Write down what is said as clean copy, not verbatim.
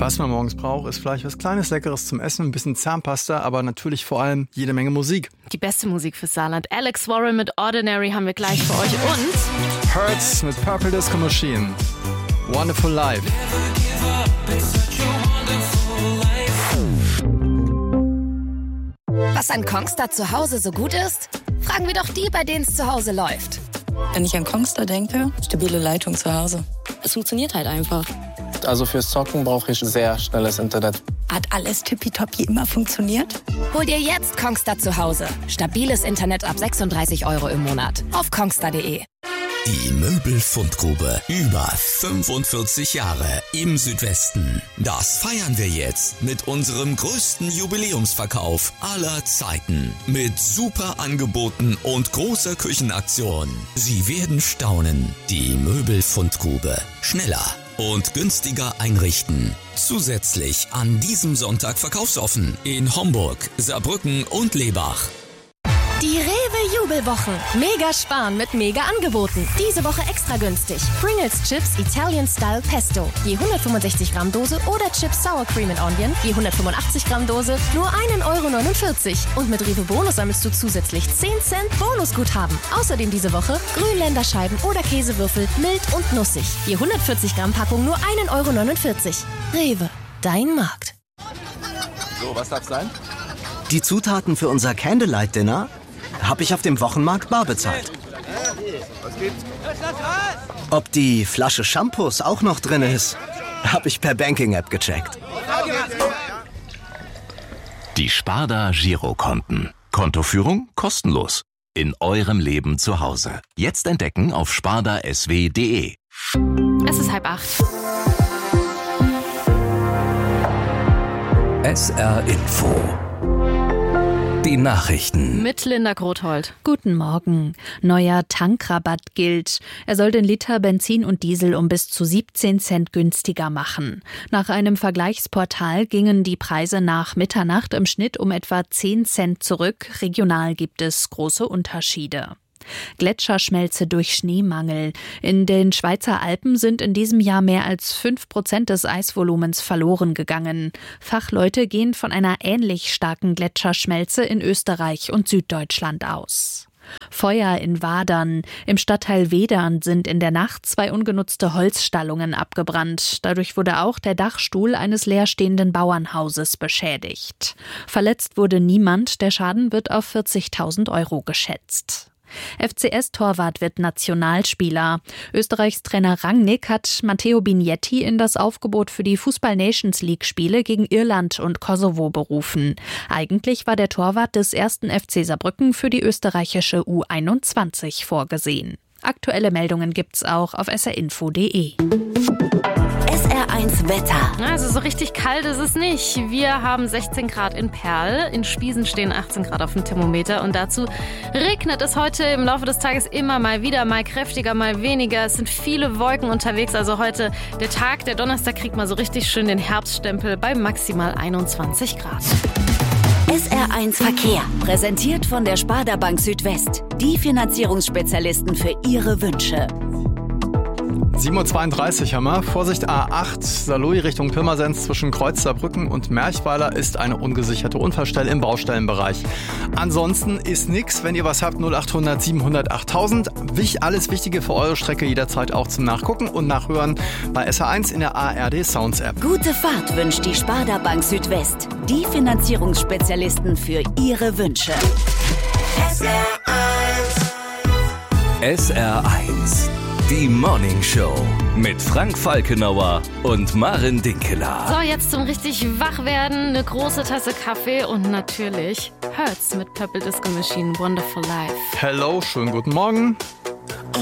Was man morgens braucht, ist vielleicht was Kleines, Leckeres zum Essen, ein bisschen Zahnpasta, aber natürlich vor allem jede Menge Musik. Die beste Musik fürs Saarland. Alex Warren mit Ordinary haben wir gleich für euch und Hurts mit Purple Disco Machine. Wonderful Life. Was an Kongstar zu Hause so gut ist? Fragen wir doch die, bei denen es zu Hause läuft. Wenn ich an Kongstar denke, stabile Leitung zu Hause. Es funktioniert halt einfach. Also fürs Zocken brauche ich sehr schnelles Internet. Hat alles tippitoppi immer funktioniert? Hol dir jetzt Kongstar zu Hause. Stabiles Internet ab 36 € im Monat. Auf kongstar.de. Die Möbelfundgrube. Über 45 Jahre im Südwesten. Das feiern wir jetzt mit unserem größten Jubiläumsverkauf aller Zeiten. Mit super Angeboten und großer Küchenaktion. Sie werden staunen. Die Möbelfundgrube. Schneller und günstiger einrichten. Zusätzlich an diesem Sonntag verkaufsoffen in Homburg, Saarbrücken und Lebach. Die Rewe-Jubelwochen. Mega sparen mit Mega-Angeboten. Diese Woche extra günstig. Pringles Chips Italian Style Pesto. Je 165 Gramm Dose oder Chips Sour Cream and Onion. Je 185 Gramm Dose. Nur 1,49 €. Und mit Rewe Bonus sammelst du zusätzlich 10 Cent Bonusguthaben. Außerdem diese Woche Grünländerscheiben oder Käsewürfel mild und nussig. Je 140 Gramm Packung nur 1,49 €. Rewe. Dein Markt. So, was darf's sein? Die Zutaten für unser Candlelight-Dinner habe ich auf dem Wochenmarkt bar bezahlt. Was gibt's? Ob die Flasche Shampoos auch noch drin ist, habe ich per Banking-App gecheckt. Die Sparda Girokonten. Kontoführung kostenlos. In eurem Leben zu Hause. Jetzt entdecken auf spardasw.de. es ist 7:30. SR Info. Die Nachrichten. Mit Linda Grothold. Guten Morgen. Neuer Tankrabatt gilt. Er soll den Liter Benzin und Diesel um bis zu 17 Cent günstiger machen. Nach einem Vergleichsportal gingen die Preise nach Mitternacht im Schnitt um etwa 10 Cent zurück. Regional gibt es große Unterschiede. Gletscherschmelze durch Schneemangel. In den Schweizer Alpen sind in diesem Jahr mehr als 5% des Eisvolumens verloren gegangen. Fachleute gehen von einer ähnlich starken Gletscherschmelze in Österreich und Süddeutschland aus. Feuer in Wadern. Im Stadtteil Wedern sind in der Nacht 2 ungenutzte Holzstallungen abgebrannt. Dadurch wurde auch der Dachstuhl eines leerstehenden Bauernhauses beschädigt. Verletzt wurde niemand. Der Schaden wird auf 40.000 € geschätzt. FCS-Torwart wird Nationalspieler. Österreichs Trainer Rangnick hat Matteo Bignetti in das Aufgebot für die Fußball-Nations-League-Spiele gegen Irland und Kosovo berufen. Eigentlich war der Torwart des 1. FC Saarbrücken für die österreichische U21 vorgesehen. Aktuelle Meldungen gibt's auch auf srinfo.de. SR1 Wetter. Also so richtig kalt ist es nicht. Wir haben 16 Grad in Perl, in Spiesen stehen 18 Grad auf dem Thermometer und dazu regnet es heute im Laufe des Tages immer mal wieder, mal kräftiger, mal weniger. Es sind viele Wolken unterwegs, also heute der Tag, der Donnerstag kriegt mal so richtig schön den Herbststempel bei maximal 21 Grad. SR1 Verkehr. Präsentiert von der Sparda Bank Südwest. Die Finanzierungsspezialisten für Ihre Wünsche. 7:32 Uhr haben wir. Vorsicht A8, Saarlouis Richtung Pirmasens zwischen Kreuz Saarbrücken und Merchweiler ist eine ungesicherte Unfallstelle im Baustellenbereich. Ansonsten ist nix, wenn ihr was habt, 0800 700 8000. Alles Wichtige für eure Strecke jederzeit auch zum Nachgucken und Nachhören bei SR1 in der ARD Sounds App. Gute Fahrt wünscht die Sparda Bank Südwest. Die Finanzierungsspezialisten für Ihre Wünsche. SR1. Die Morning Show mit Frank Falkenauer und Maren Dinkeler. So, jetzt zum richtig wach werden, eine große Tasse Kaffee und natürlich Hurts mit Purple Disco Machine, Wonderful Life. Hello, schönen guten Morgen.